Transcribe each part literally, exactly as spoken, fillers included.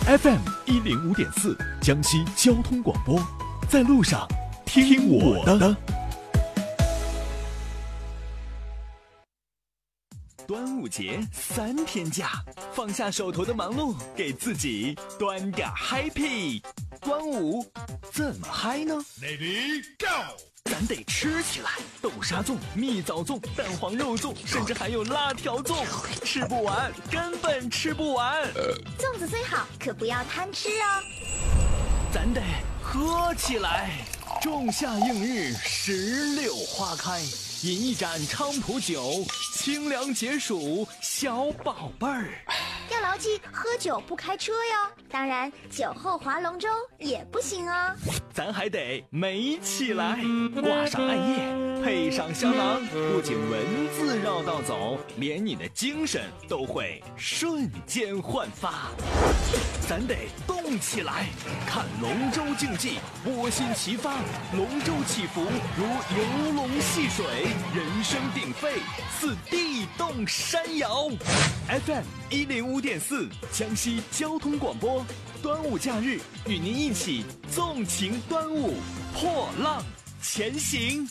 F M 一零五点四，江西交通广播，在路上听我的。端午节三天假，放下手头的忙碌，给自己端点 happy。端午怎么嗨呢 ？Lady Go！ 咱得吃起来，豆沙粽、蜜枣粽、蛋黄肉粽，甚至还有辣条粽，吃不完，根本吃不完。 粽子虽好，可不要贪吃哦。 咱得喝起来，仲夏映日，石榴花开，饮一盏菖蒲酒，清凉解暑，小宝贝儿。 要牢记，喝酒不开车哟。当然，酒后划龙舟也不行哦。 咱还得美起来，挂上艾叶，配上香囊，不仅文字绕道走，连你的精神都会瞬间焕发。咱得动起来，看龙舟竞技，窝心齐发，龙舟起伏如游龙戏水，人声鼎沸，似地动山摇。F M 一零五点四，江西交通广播，端午假日与您一起纵情端午，破浪前行。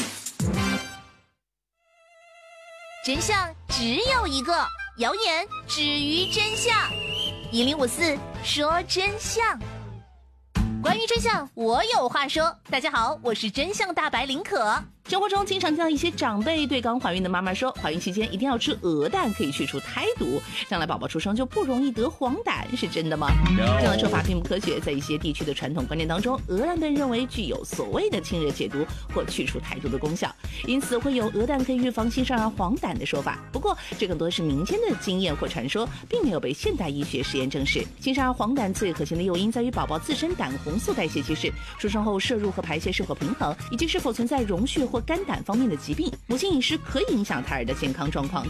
真相只有一个，谣言止于真相。一零五四说真相，关于真相，我有话说。大家好，我是真相大白林可。生活中经常听到一些长辈对刚怀孕的妈妈说，怀孕期间一定要吃鹅蛋，可以去除胎毒，将来宝宝出生就不容易得黄疸，是真的吗？这样的说法并不科学，在一些地区的传统观念当中，鹅蛋被认为具有所谓的清热解毒或去除胎毒的功效，因此会有鹅蛋可以预防新生儿黄疸的说法。不过这更多是民间的经验或传说，并没有被现代医学实验证实。新生儿黄疸最核心的诱因在于宝宝自身胆红素代谢机制，出生后摄入和排泄是否平衡，以及是否存在溶血或肝胆方面的疾病。母亲饮食可以影响胎儿的健康状况。